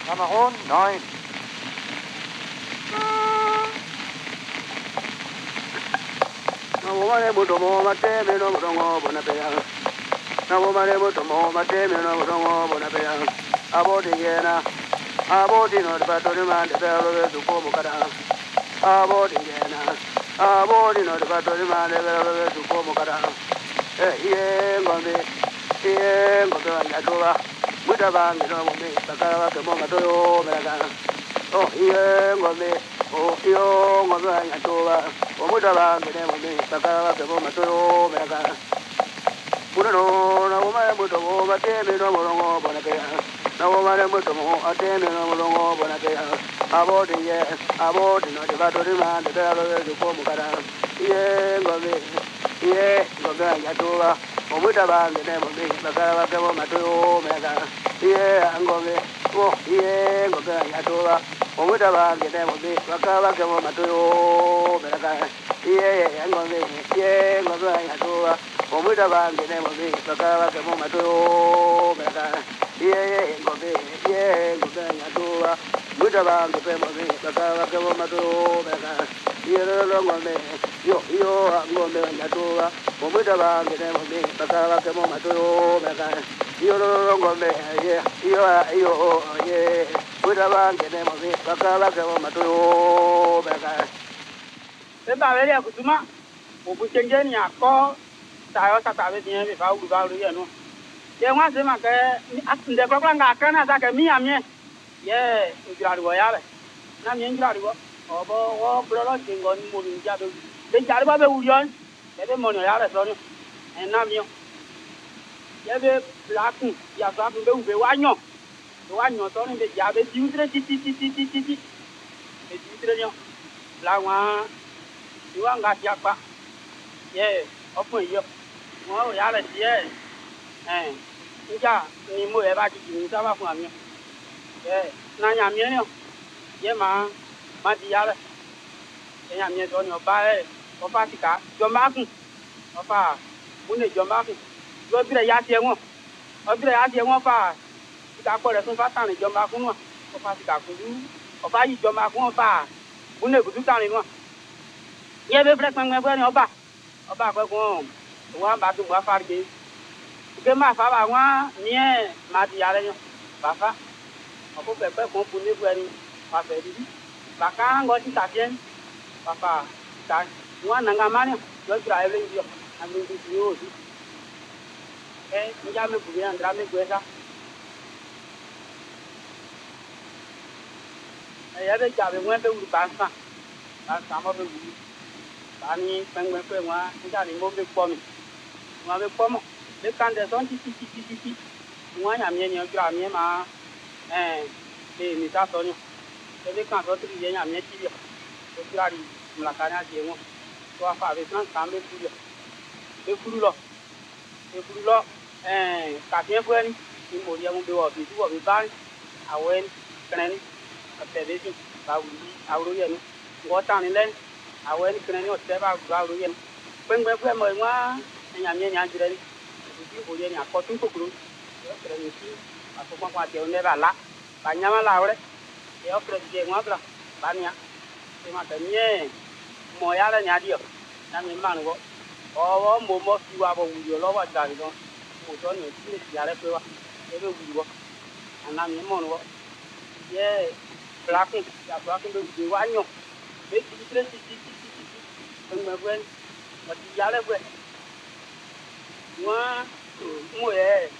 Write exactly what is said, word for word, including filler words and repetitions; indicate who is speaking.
Speaker 1: Cameroon, neun.
Speaker 2: Nawomare butomo mate meno butongo bonapeya. Nawomare butomo mate meno butongo bonapeya. Abodi yena. Abodi no debatori man debelo duko mukara. Abodi yena. Abodi no debatori man debelo duko mukara. Eh ye ngombe. Ye ngombe wanyadoba. Mutaba ngino ngombe. Bakara ke monga toyo meraga. Oh ye ngombe. Oh yo ngombe wanyadoba. Omutaba ngene ngombe. Bakara ke monga toyo meraga. Puno na woma muto woma teme no morongo bonakea. Na woma muto mo ateme no morongo bonakea. Abodi ye, abodi no debato di man de dalo de komu kara. Ye ngombe, ye ngombe yatuwa. Omuta bange ne ngombe bakara bakemo matoyo mega. Ye ngombe, oh ye ngombe yatuwa. Omuta bange ne ngombe bakara bakemo matoyo mega. Ye ngombe, ye ngombe yatuwa. Omuta bange ne ngombe bakara bakemo matoyo mega. Ye ngombe, ye ngombe yatuwa. Muta bange pe ngombe bakara bakemo matoyo mega. Ye lo ngombe, yo yo ngombe yatuwa. Omuta bange ne ngombe bakara bakemo matoyo mega. Yo lo ngombe, ye yo yo ye. Muta bange ne ngombe bakara bakemo matoyo mega.
Speaker 3: Seba vele ya kutuma ubuchengeni yako tayo satabe tiye be ba ulu ba ulu ye no ye nwa se ma ke nde kwa kwa nga kana sa ke mi amye ye njira wo ya be na mi njira wo obo wo bro lo jingo ni mo ni ja be be jari ba be ulu yon be be mo no ya re so ni en na mi ye be black ya so be u be wa nyo be wa nyo so ni be ja be ti utre ti ti ti ti ti ti be ti utre nyo la wa Iwa nga siapa, ye, apa iyo, mau ya le dia, eh, ija ni mo eba di ni sama pun amnya, ye, nanya amnya ni, ye ma, ma dia le, ye amnya tu ni opa eh, opa sika, jomba aku, opa, bune jomba aku, lo bila ya dia ngo, lo bila ya dia ngo opa, sika aku le sunfa tani jomba aku ngo, opa sika aku tu, opa i jomba aku opa, bune kudu tani ngo. Ye be flex mang ngwe ni oba oba ko ko wa ba tu wa far ge ke ma fa ba wa ni e ma di ya le yo ba fa o ko pe pe ko pu ni gwe ni fa fe di ba ka ngo ti ta bien ba fa ta wa na nga ma ni yo dra e le yo a mi di yo di e ni ja me pu ni andra me gwe sa e ya be ja be ngwe be wu ba sa ba sa mo be wu Bani pengwe pe wa nja ni mo be po mi wa be po mo le kan de son ti ti ti ti ti wa nya mi ni ojo ami ma eh le mi ta so ni e le kan so tri ye nya mi ti yo o tra ri mla ka nya je mo to afa be san kan be furu yo be furu lo be furu lo eh ka tie fu ni ni mo ye mo be wo bi tu wo bi ba awen kan ni ka te be ti ba wu awro ye ni wo ta ni le awen kene ni ote ba gba ru yen pengbe pe mo nwa nya mi nya jure ni ti bo ye ni akotun kokuru yo kre ni ti akoko kwa te ne ba la ba nya ma la ore yo kre je nwa bra ba nya ti ma te nye mo ya le nya dio na mi ma ngo o wo mo mo ti wa bo wu yo lo wa da ni do mo to ni ti ni ya le pe wa e be wu wo ana mi mo no ye black ya black be wu wa nyo be ti tre ti ti Pengwe gwen, mati jale gwen. Mwa, mwe,